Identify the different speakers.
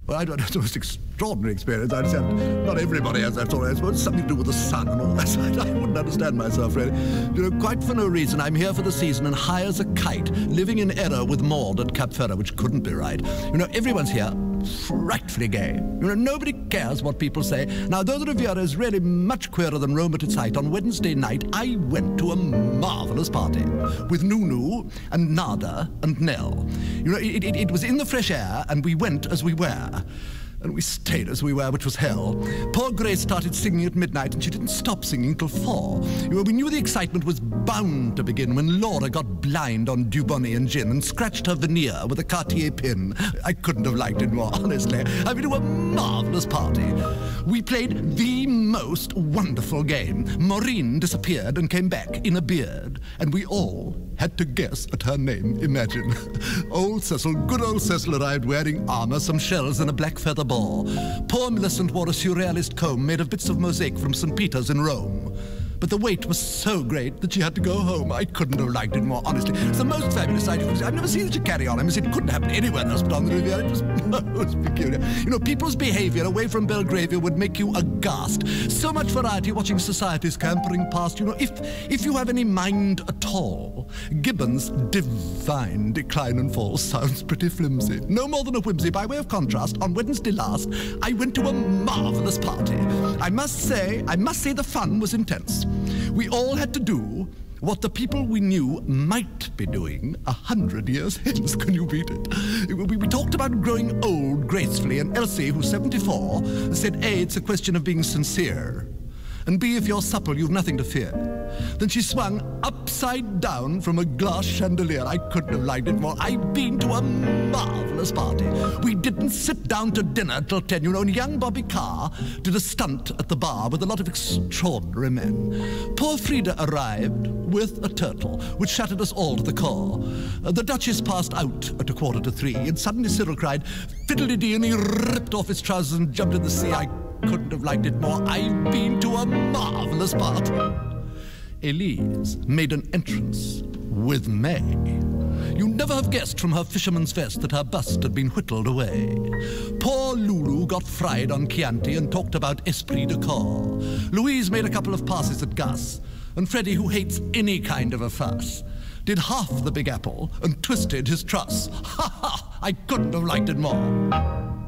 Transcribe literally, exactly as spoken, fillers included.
Speaker 1: Well, I don't know, it's the most extraordinary experience. I understand not everybody has that sort of experience. It's something to do with the sun and all that. I wouldn't understand myself, really. You know, quite for no reason, I'm here for the season and high as a kite, living in error with Maud at Cap Ferrer, which couldn't be right. You know, everyone's here frightfully gay. You know, nobody cares what people say. Now, though the Riviera is really much queerer than Rome at its height, on Wednesday night I went to a marvellous party with Nunu and Nada and Nell. You know, it, it, it was in the fresh air, and we went as we were. And we stayed as we were, which was hell. Poor Grace started singing at midnight, and she didn't stop singing till four. You know, we knew the excitement was bound to begin when Laura got blind on Dubonnet and gin and scratched her veneer with a Cartier pin. I couldn't have liked it more, honestly. I mean, it was a marvellous party. We played the most wonderful game. Maureen disappeared and came back in a beard, and we all had to guess at her name, imagine. Old Cecil, good old Cecil arrived wearing armour, some shells, and a black feather ball. Poor Millicent wore a surrealist comb made of bits of mosaic from Saint Peter's in Rome. But the wait was so great that she had to go home. I couldn't have liked it more, honestly. It's the most fabulous sight you can see. I've never seen such a carry-on. I mean, it couldn't happen anywhere else but on the Riviera. It was most peculiar. You know, people's behaviour away from Belgravia would make you aghast. So much variety watching society scampering past. You know, if, if you have any mind at all, Gibbon's divine decline and fall sounds pretty flimsy. No more than a whimsy. By way of contrast, on Wednesday last, I went to a marvellous party. I must say, I must say the fun was intense. We all had to do what the people we knew might be doing a hundred years hence. Can you beat it? We, we talked about growing old gracefully, and Elsie, who's seventy-four, said, A, it's a question of being sincere, and B, if you're supple, you've nothing to fear. Then she swung upside down from a glass chandelier. I couldn't have liked it more. I've been to a marvellous party. We didn't sit down to dinner till ten, you know, and young Bobby Carr did a stunt at the bar with a lot of extraordinary men. Poor Frida arrived with a turtle, which shattered us all to the core. Uh, the Duchess passed out at a quarter to three, and suddenly Cyril cried, fiddly-dee, and he ripped off his trousers and jumped in the sea. I couldn't have liked it more. I've been to a marvellous party. Elise made an entrance with May. You'd never have guessed from her fisherman's vest that her bust had been whittled away. Poor Lulu got fried on Chianti and talked about esprit de corps. Louise made a couple of passes at Gus, and Freddie, who hates any kind of a fuss, did half the Big Apple and twisted his truss. Ha ha! I couldn't have liked it more.